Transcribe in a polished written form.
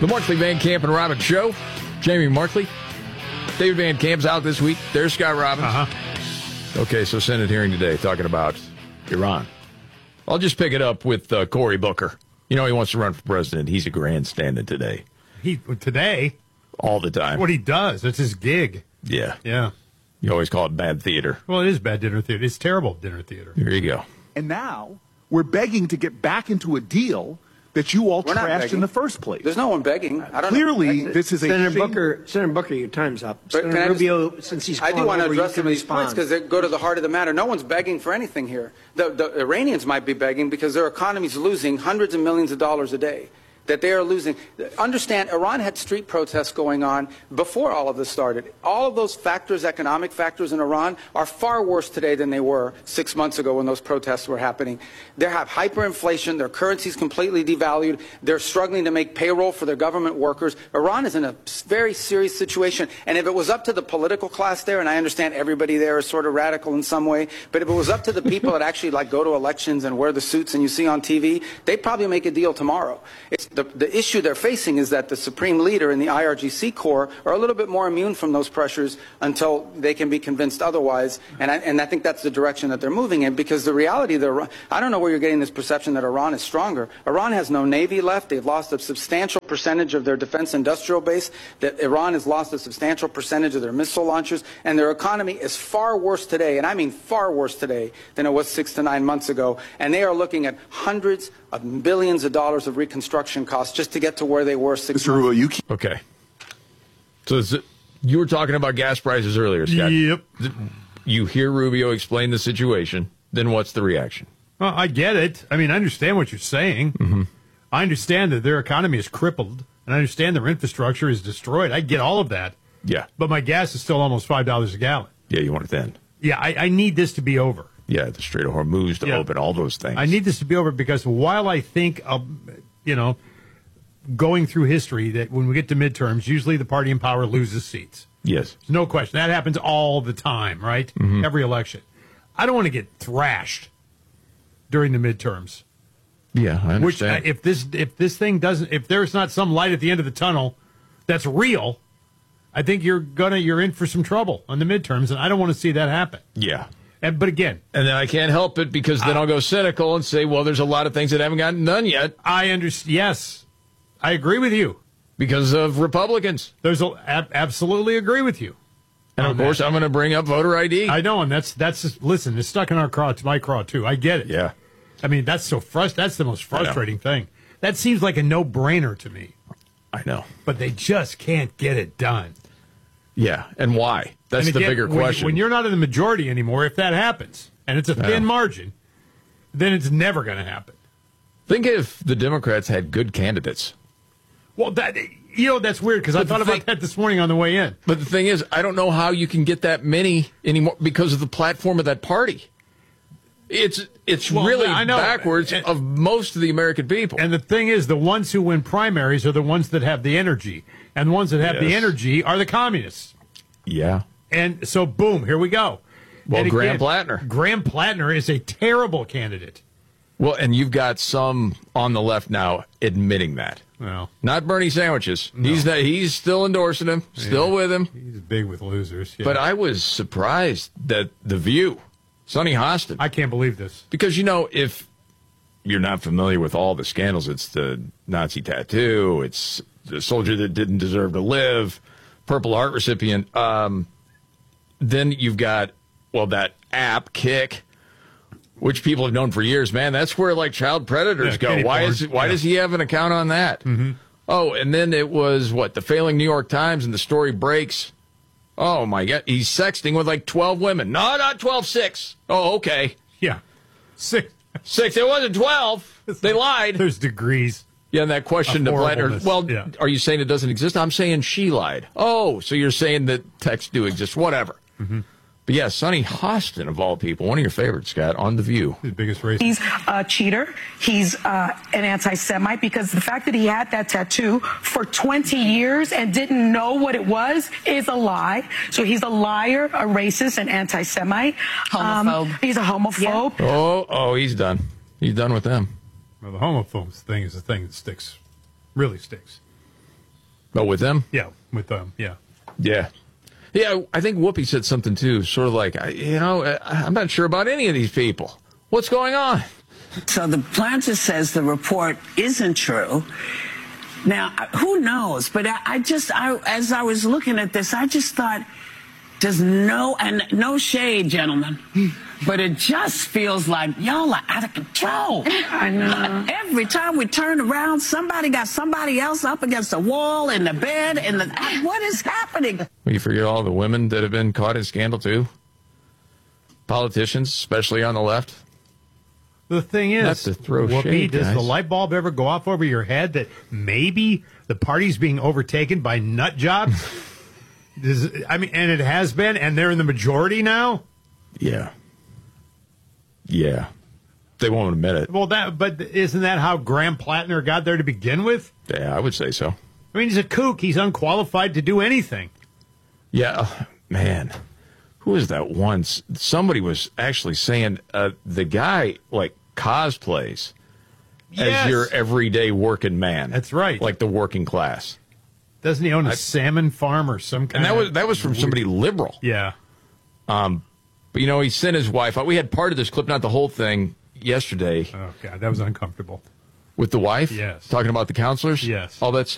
The Markley, Van Camp, and Robbins Show. Jamie Markley. David Van Camp's out this week. There's Scott Robbins. Okay, so Senate hearing today talking about Iran. I'll just pick it up with Cory Booker. You know he wants to run for president. He's a grandstanding today. Today? All the time. What he does. That's his gig. Yeah. Yeah. You always call it bad theater. Well, it is bad dinner theater. It's terrible dinner theater. Here you go. And now we're begging to get back into a deal that you all trashed in the first place. There's no one begging. I don't Clearly, know. this is Senator Booker, your time's up. Senator Rubio, since he's I do want to over, address some of these respond. points because they go to the heart of the matter. No one's begging for anything here. The Iranians might be begging because their economy's losing hundreds of millions of dollars a day. That they are losing. Understand, Iran had street protests going on before all of this started. All of those factors, economic factors in Iran, are far worse today than they were 6 months ago when those protests were happening. They have hyperinflation. Their currency's completely devalued. They're struggling to make payroll for their government workers. Iran is in a very serious situation. And if it was up to the political class there, and I understand everybody there is sort of radical in some way, but if it was up to the people that actually go to elections and wear the suits and you see on TV, they'd probably make a deal tomorrow. It's the issue they're facing is that the supreme leader and the IRGC Corps are a little bit more immune from those pressures until they can be convinced otherwise. And I think that's the direction that they're moving in, because the reality, I don't know where you're getting this perception that Iran is stronger. Iran has no navy left. They've lost a substantial percentage of their defense industrial base. That Iran has lost a substantial percentage of their missile launchers. And their economy is far worse today, and I mean far worse today, than it was 6 to 9 months ago. And they are looking at hundreds of billions of dollars of reconstruction costs just to get to where they were 6 months ago. Okay. So you were talking about gas prices earlier, Scott. Yep. You hear Rubio explain the situation, then what's the reaction? Well, I get it. I mean, I understand what you're saying. Mm-hmm. I understand that their economy is crippled, and I understand their infrastructure is destroyed. I get all of that. Yeah. But my gas is still almost $5 a gallon. Yeah, you want it then. Yeah, I need this to be over. Yeah, the Strait of Hormuz to open, all those things. I need this to be over because while I think, going through history, that when we get to midterms, usually the party in power loses seats. Yes. There's no question. That happens all the time, right? Mm-hmm. Every election. I don't want to get thrashed during the midterms. Yeah, I understand. If there's not some light at the end of the tunnel that's real, I think you're in for some trouble on the midterms, and I don't want to see that happen. Yeah. But again, and then I can't help it because then I'll go cynical and say, well, there's a lot of things that haven't gotten done yet. I understand. Yes, I agree with you. Because of Republicans. Absolutely agree with you. And of course, I'm going to bring up voter ID. I know, and that's just, listen, it's stuck in our craw. It's my craw too. I get it. Yeah. I mean, that's that's the most frustrating thing. That seems like a no-brainer to me. I know. But they just can't get it done. Yeah, and why? That's the bigger question. When you're not in the majority anymore, if that happens, and it's a thin margin, then it's never going to happen. Think if the Democrats had good candidates. Well, that's weird because I thought about that this morning on the way in. But the thing is, I don't know how you can get that many anymore because of the platform of that party. It's really backwards of most of the American people. And the thing is, the ones who win primaries are the ones that have the energy. And the ones that have the energy are the communists. Yeah. And so, boom, here we go. Well, Graham Plattner. Graham Plattner is a terrible candidate. Well, and you've got some on the left now admitting that. Well, not Bernie sandwiches. No. He's still endorsing him, still with him. He's big with losers. Yeah. But I was surprised that The View, Sonny Hostin. I can't believe this. Because, if you're not familiar with all the scandals, it's the Nazi tattoo, it's the soldier that didn't deserve to live, Purple Heart recipient. Then you've got, that app, Kick, which people have known for years. Man, that's where child predators go. Why does he have an account on that? Mm-hmm. Oh, and then it was the failing New York Times, and the story breaks. Oh my God, he's sexting with 12 women. No, not 12, 6. Oh, okay. Yeah, 6. It wasn't 12. They lied. There's degrees. Yeah, and that question to Plattner. Well, Are you saying it doesn't exist? I'm saying she lied. Oh, so you're saying that texts do exist? Whatever. Mm-hmm. But yeah, Sonny Hostin, of all people, one of your favorites, Scott, on The View. His biggest racist. He's a cheater. He's an anti-Semite because the fact that he had that tattoo for 20 years and didn't know what it was is a lie. So he's a liar, a racist, an anti-Semite. Homophobe. He's a homophobe. Yeah. Oh, he's done. He's done with them. Well, the homophobes thing is the thing that sticks, really sticks. Oh, with them? Yeah, with them. Yeah. Yeah. Yeah, I think Whoopi said something, too, sort of like, I'm not sure about any of these people. What's going on? So the planter says the report isn't true. Now, who knows? But as I was looking at this, I just thought, no shade, gentlemen, but it just feels like y'all are out of control. I know. Every time we turn around, somebody got somebody else up against the wall, in the bed, what is happening? Well, you forget all the women that have been caught in scandal, too? Politicians, especially on the left. The thing is, not to throw Whoopi, shade, does guys. the light bulb ever go off over your head that maybe the party's being overtaken by nut jobs? And it has been, and they're in the majority now? Yeah. Yeah. They won't admit it. Well, but isn't that how Graham Plattner got there to begin with? Yeah, I would say so. I mean, he's a kook. He's unqualified to do anything. Yeah, man. Who was that once? Somebody was actually saying the guy, like, cosplays as your everyday working man. That's right. Like the working class. Doesn't he own a salmon farm or some kind And that was from somebody liberal. Yeah. But, he sent his wife out. We had part of this clip, not the whole thing, yesterday. Oh, God, that was uncomfortable. With the wife? Yes. Talking about the counselors? Yes. All that stuff.